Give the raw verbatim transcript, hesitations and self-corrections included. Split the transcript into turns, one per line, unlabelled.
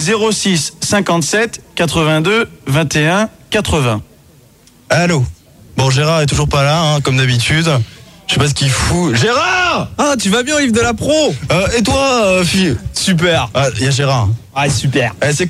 zéro six cinquante-sept quatre-vingt-deux vingt et un quatre-vingts.
Allô. Bon, Gérard est toujours pas là, hein, comme d'habitude. Je sais pas ce qu'il fout. Gérard!
Ah, tu vas bien, Yves de la Pro?
euh, Et toi, euh, fille?
Super.
Ah, il y a Gérard.
Ah, super.
Eh, c'est